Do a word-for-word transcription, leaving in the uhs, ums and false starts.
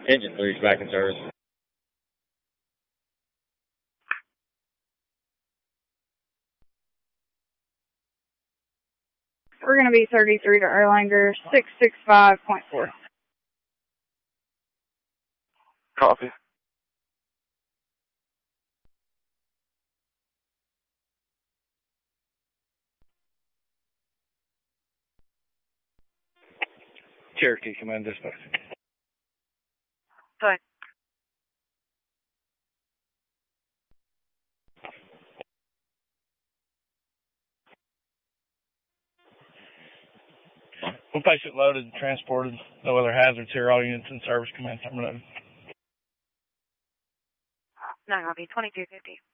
Engine three is back in service. We're going to be thirty-three to Erlanger, six six five point four. Copy. Cherokee Command Dispatch. Sorry. One patient loaded and transported. No other hazards here. All units in service. Command terminated. No, I'll be twenty-two fifty.